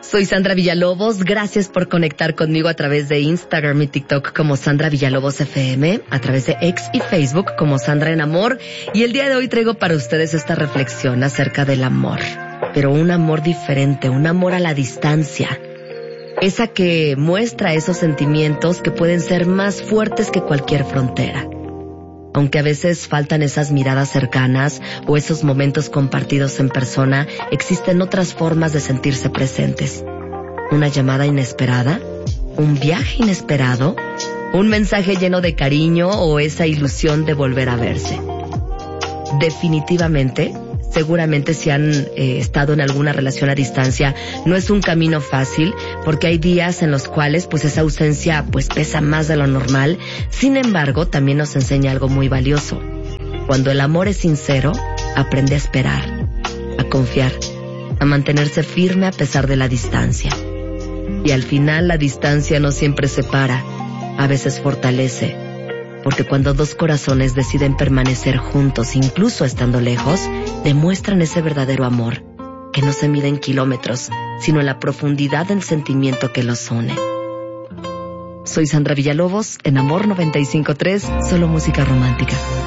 Soy Sandra Villalobos, gracias por conectar conmigo a través de Instagram y TikTok como Sandra Villalobos FM, a través de X y Facebook como Sandra en Amor, y el día de hoy traigo para ustedes esta reflexión acerca del amor, pero un amor diferente, un amor a la distancia, esa que muestra esos sentimientos que pueden ser más fuertes que cualquier frontera. Aunque a veces faltan esas miradas cercanas o esos momentos compartidos en persona, existen otras formas de sentirse presentes. Una llamada inesperada, un viaje inesperado, un mensaje lleno de cariño o esa ilusión de volver a verse. Definitivamente, seguramente si han estado en alguna relación a distancia, no es un camino fácil porque hay días en los cuales pues esa ausencia pues pesa más de lo normal. Sin embargo, también nos enseña algo muy valioso. Cuando el amor es sincero, aprende a esperar, a confiar, a mantenerse firme a pesar de la distancia. Y al final la distancia no siempre separa, a veces fortalece. Porque cuando dos corazones deciden permanecer juntos, incluso estando lejos, demuestran ese verdadero amor, que no se mide en kilómetros, sino en la profundidad del sentimiento que los une. Soy Sandra Villalobos, en Amor 95.3, solo música romántica.